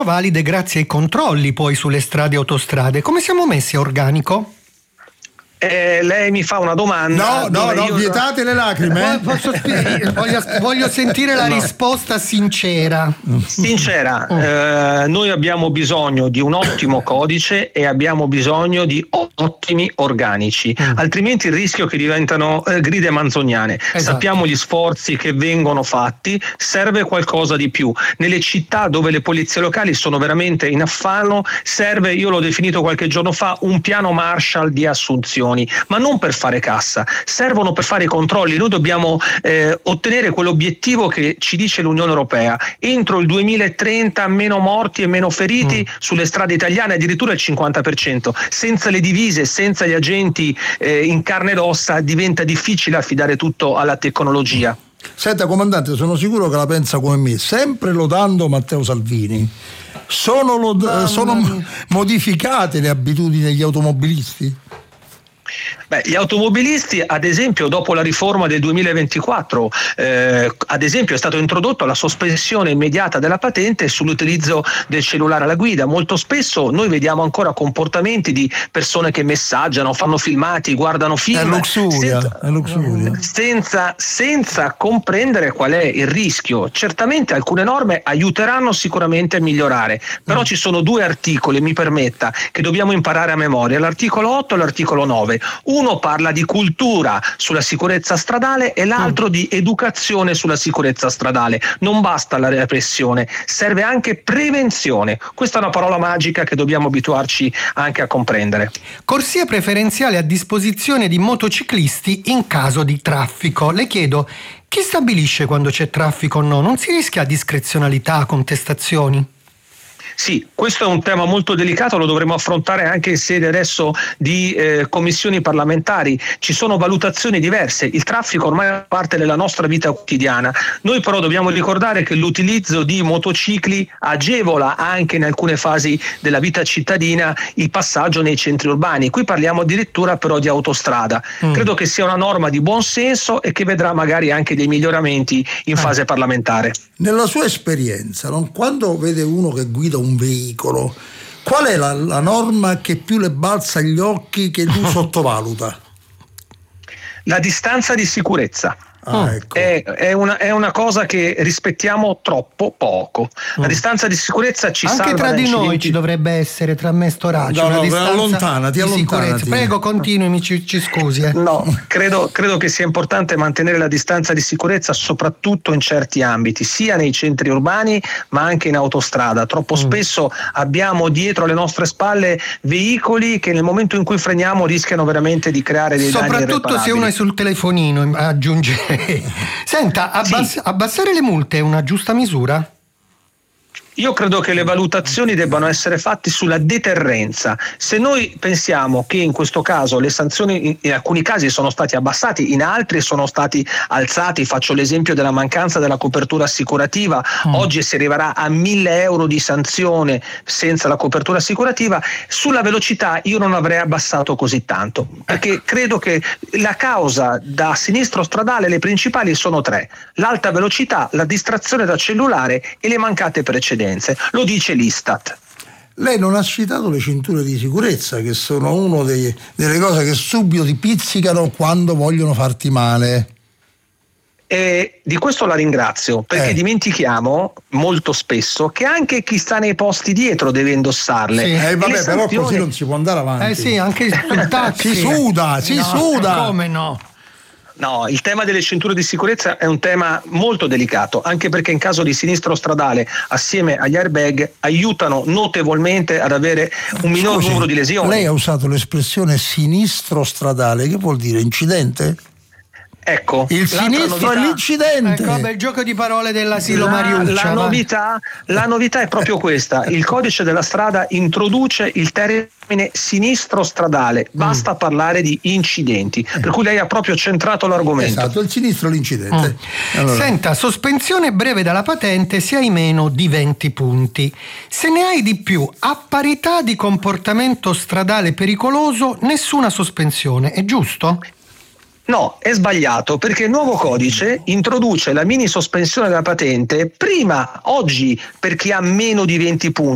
valide grazie ai controlli poi sulle strade e autostrade. Come siamo messi a organico? Lei mi fa una domanda. No, vietate le lacrime. Voglio sentire la risposta sincera. Noi abbiamo bisogno di un ottimo codice e abbiamo bisogno di ottimi organici, altrimenti il rischio che diventano gride manzoniane. Esatto. Sappiamo gli sforzi che vengono fatti, serve qualcosa di più. Nelle città dove le polizie locali sono veramente in affanno, serve, io l'ho definito qualche giorno fa, un piano Marshall di assunzioni. Ma non per fare cassa, servono per fare i controlli. Noi dobbiamo ottenere quell'obiettivo che ci dice l'Unione Europea: entro il 2030 meno morti e meno feriti sulle strade italiane, addirittura il 50%. Senza le divise, senza gli agenti in carne ed ossa diventa difficile affidare tutto alla tecnologia. Senta comandante, sono sicuro che la pensa come me, sempre lodando Matteo Salvini. Sono modificate le abitudini degli automobilisti? Gli automobilisti, ad esempio, dopo la riforma del 2024, ad esempio è stato introdotto la sospensione immediata della patente sull'utilizzo del cellulare alla guida. Molto spesso noi vediamo ancora comportamenti di persone che messaggiano, fanno filmati, guardano film. È luxuria. Senza comprendere qual è il rischio. Certamente alcune norme aiuteranno sicuramente a migliorare, però ci sono due articoli, mi permetta, che dobbiamo imparare a memoria: l'articolo 8 e l'articolo 9. Uno parla di cultura sulla sicurezza stradale e l'altro di educazione sulla sicurezza stradale. Non basta la repressione, serve anche prevenzione. Questa è una parola magica che dobbiamo abituarci anche a comprendere. Corsia preferenziale a disposizione di motociclisti in caso di traffico. Le chiedo, chi stabilisce quando c'è traffico o no? Non si rischia discrezionalità, contestazioni? Sì, questo è un tema molto delicato, lo dovremo affrontare anche in sede adesso di commissioni parlamentari. Ci sono valutazioni diverse, il traffico ormai è parte della nostra vita quotidiana. Noi però dobbiamo ricordare che l'utilizzo di motocicli agevola anche in alcune fasi della vita cittadina il passaggio nei centri urbani. Qui parliamo addirittura però di autostrada. Credo che sia una norma di buon senso e che vedrà magari anche dei miglioramenti in fase parlamentare. Nella sua esperienza, quando vede uno che guida un veicolo, qual è la norma che più le balza agli occhi, che lui sottovaluta? La distanza di sicurezza. Ecco. È una cosa che rispettiamo troppo poco. La distanza di sicurezza ci salva anche tra da di incidenti. noi ci dovrebbe essere, tra me e Storace, una distanza allontanati. di sicurezza. Prego, continuimi, ci scusi. No, credo che sia importante mantenere la distanza di sicurezza soprattutto in certi ambiti, sia nei centri urbani ma anche in autostrada. Troppo spesso abbiamo dietro le nostre spalle veicoli che nel momento in cui freniamo rischiano veramente di creare dei danni irreparabili. Soprattutto se uno è sul telefonino, aggiunge. Senta, abbassare le multe è una giusta misura? Io credo che le valutazioni debbano essere fatte sulla deterrenza. Se noi pensiamo che in questo caso le sanzioni in alcuni casi sono stati abbassati, in altri sono stati alzati, faccio l'esempio della mancanza della copertura assicurativa, oggi si arriverà a 1.000 euro di sanzione senza la copertura assicurativa, sulla velocità io non avrei abbassato così tanto, perché credo che la causa da sinistro stradale, le principali sono tre: l'alta velocità, la distrazione da cellulare e le mancate precedenze. Lo dice l'Istat. Lei non ha citato le cinture di sicurezza, che sono una delle cose che subito ti pizzicano quando vogliono farti male. E di questo la ringrazio, perché dimentichiamo molto spesso che anche chi sta nei posti dietro deve indossarle. Sì. Vabbè, però così non si può andare avanti. Sì, anche sul taxi. si suda. Come no? No, il tema delle cinture di sicurezza è un tema molto delicato, anche perché in caso di sinistro stradale, assieme agli airbag, aiutano notevolmente ad avere un minor numero di lesioni. Lei ha usato l'espressione sinistro stradale, che vuol dire incidente? Ecco, il sinistro è l'incidente. Ecco, il gioco di parole dell'asilo Mariuccia. La novità è proprio questa: il codice della strada introduce il termine sinistro stradale, basta parlare di incidenti, per cui lei ha proprio centrato l'argomento. Esatto, il sinistro è l'incidente. Allora. Senta, sospensione breve dalla patente se hai meno di 20 punti. Se ne hai di più, a parità di comportamento stradale pericoloso, nessuna sospensione, è giusto? No, è sbagliato, perché il nuovo codice introduce la mini sospensione della patente prima, oggi, per chi ha meno di 20 punti.